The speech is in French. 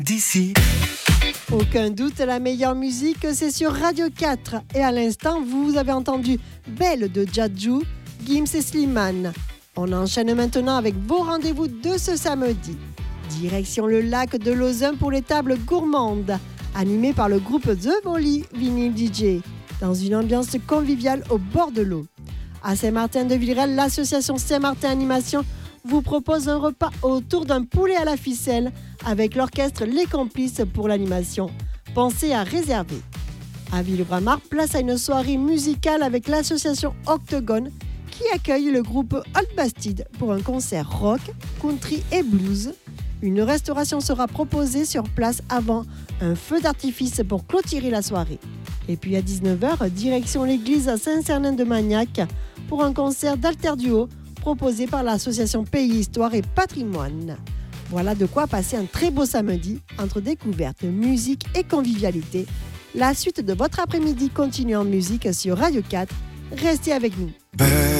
d'ici. Aucun doute, la meilleure musique, c'est sur Radio 4. Et à l'instant, vous avez entendu Belle de Jadju, Gims et Slimane. On enchaîne maintenant avec vos rendez-vous de ce samedi. Direction le lac de Lauzun pour les tables gourmandes, animé par le groupe The Volley Vinyl DJ, dans une ambiance conviviale au bord de l'eau. À Saint-Martin-de-Villerel, l'association Saint-Martin Animation vous propose un repas autour d'un poulet à la ficelle avec l'orchestre Les Complices pour l'animation. Pensez à réserver. À Villebramar, place à une soirée musicale avec l'association Octogone qui accueille le groupe Old Bastide pour un concert rock, country et blues. Une restauration sera proposée sur place avant un feu d'artifice pour clôturer la soirée. Et puis à 19h, direction l'église à Saint-Cernin-de-Magnac pour un concert d'alter duo proposé par l'association Pays Histoire et Patrimoine. Voilà de quoi passer un très beau samedi entre découverte, musique et convivialité. La suite de votre après-midi continue en musique sur Radio 4. Restez avec nous.